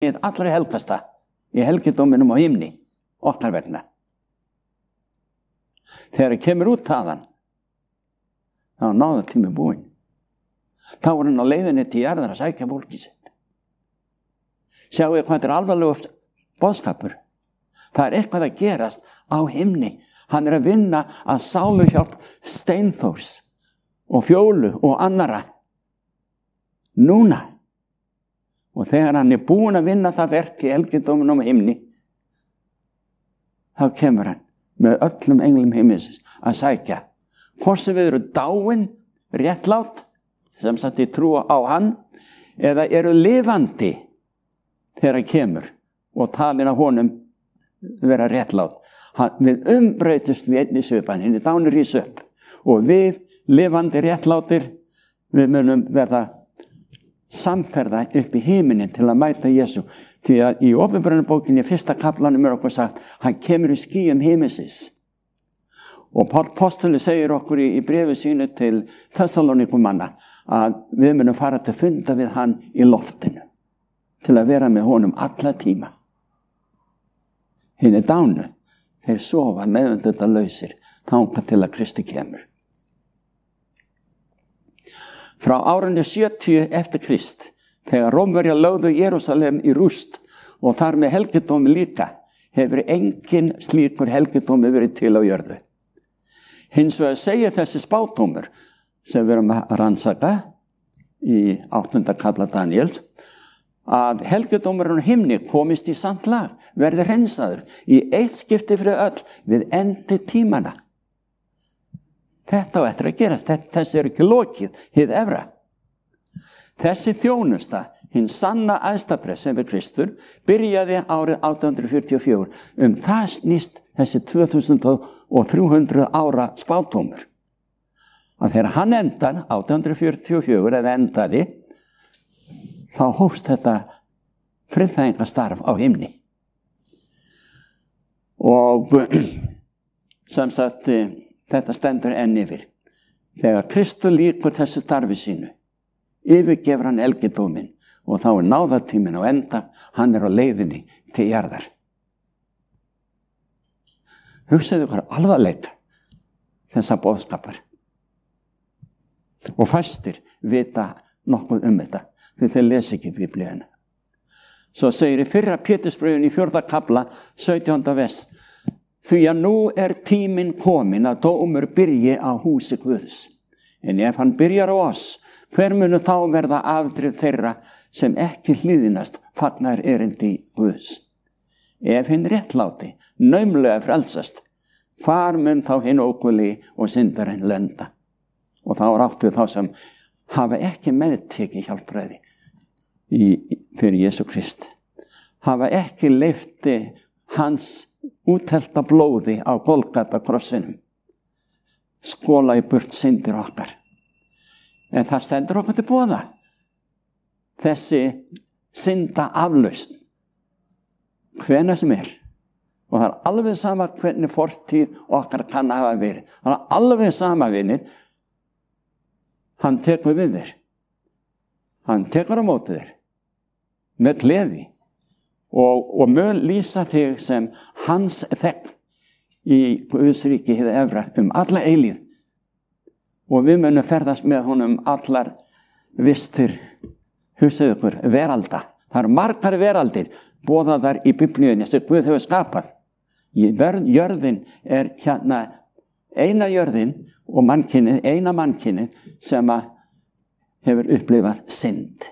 allra helgasta í helgidóminum á himni, okkar vegna. Þegar það kemur út þaðan, þá náða tími búinn. Þá var hann á leiðinni til jarðar að sækja fólkið sitt. Sjáu hvað þetta alvarlegur boðskapur. Það eitthvað að gerast á himni. Hann að vinna að sáluhjálp Steinþórs og Fjólu og annara. Núna. Og þegar hann búinn að vinna það verk í helgidóminum á himni, þá kemur hann með öllum englum himins að sækja. Hvort sem við eru dáin, réttlát, sem sagt í trúa á hann, eða eru lifandi þegar hann kemur og talin af honum vera réttlát. Við umbreytust við einni svipan, henni dánir rís upp og við lifandi réttlátir, við munum verða samferða upp í himinin til að mæta Jesú. Því að í Åpenbarunarbókinni 1. kaflanum okkur sagt, hann kemur í skýjum himinsins. Og Páll Postuli segir okkur í bréfi sínu til Þessalónikumanna að við munum fara til funda við hann í loftinu til að vera með honum alla tíma. Hinni dánu, þeir sofa meðvitundalausir þangað til að Kristi kemur. Frá árinu 70 eftir Krist, þegar Rómverjar lögðu Jerúsalem í rúst og þar með helgidómi líka, hefur engin slíkur helgidómi verið til á jörðu. Hins vegar segir þessi spádómur sem við erum að rannsaka í 8. kafla Daniels, að helgidómurinn á himni komist í samt lag, verði hreinsaður í eitt skipti fyrir öll við endi tímana. Þetta á eftir að gerast, þessi ekki lokið, hið efra. Þessi þjónusta, hinn sanna æðstaprest sem við Kristur, byrjaði árið 1844. Það snýst þessi 2300 ára spádómur. Að þegar hann endar, 1844, eða endaði, þá hófst þetta friðþægingastarf á himni. Og sem sagt, þetta stendur enn yfir. Þegar Kristur lýkur þessu starfi sínu, yfirgefur hann helgidóminn og þá náðartíminn á enda, hann á leiðinni til jarðar. Hugsaðu ykkur alvarleika þessa boðskapar. Og fæstir vita nokkuð þetta, því þeir lesa ekki Biblíuna. Svo segir í 1. Pétursbréfinu í 4. kafla, 17. vers, því að nú tíminn kominn að dómur byrji á húsi Guðs. En ef hann byrjar á oss, hver munu þá verða afdrif þeirra sem ekki hlýðinast fagnar erindi Guðs? Ef hinn réttláti, naumlega frelsast, hvar mun þá hinn ókuli og syndarinn lenda? Og þá áttu þá sem hafa ekki meðtekið hjálpræði fyrir Jesú Krist. Hafa ekki leyfti hans úthelta blóði á Golgata krossinum. Skóla í burt syndir okkar. En það stendur okkur til boða. Þessi synda aflausn. Hvenær sem Og það alveg sama hvernig fortíð okkar kann hafa verið. Það alveg sama vinir. Hann tekur við þér. Hann tekur á móti þér. Með gleði. Og mun lýsa þig sem hans þegn í Guðs ríki hið efra alla eilíð. Og við munum ferðast með honum allar vistir, hugsaðu ykkur, veralda. Það margar veraldir boðaðar í Biblíunni sem Guð hefur skapað. Jörðin hérna eina jörðin og mannkynið, eina mannkynið sem hefur upplifað synd.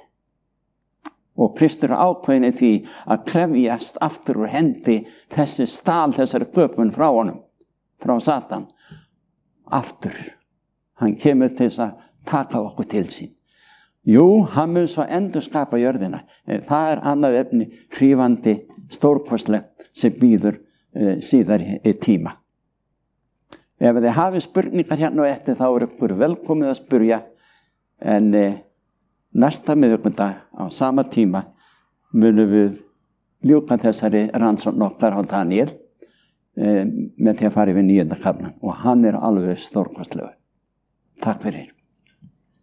Og Kristur ákveðin því að krefjast aftur úr hendi þessari köpun frá honum, frá Satan, aftur. Hann kemur til þess að taka okkur til sín. Jú, hann mun svo endurskapa jörðina. Það annað efni hrífandi, stórkostleg sem býður síðar í tíma. Ef þið hafið spurningar hérna og eftir þá ykkur velkomið að spurja, en næsta miðvikudag á sama tíma munum við ljúka þessari rannsókn okkar á Daniel með því að fara yfir 9. kaflan og hann alveg stórkostlegur. Takk fyrir.